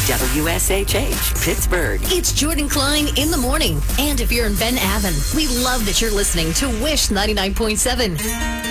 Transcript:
WSHH, Pittsburgh. It's Jordan Klein in the morning. And if you're in Ben Avon, we love that you're listening to Wish 99.7.